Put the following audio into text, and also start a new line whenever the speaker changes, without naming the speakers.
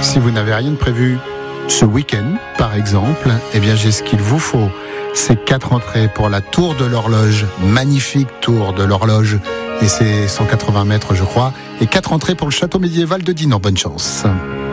Si vous n'avez rien de prévu ce week-end, par exemple, eh bien j'ai ce qu'il vous faut. C'est 4 entrées pour la Tour de l'Horloge, magnifique Tour de l'Horloge, et c'est 180 mètres je crois, et 4 entrées pour le château médiéval de Dinan. Bonne chance.